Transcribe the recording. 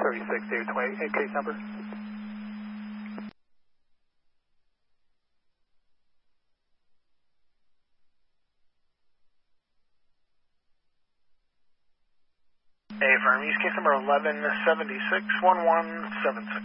36, David 28, case number. Affirm, use case number 11761176.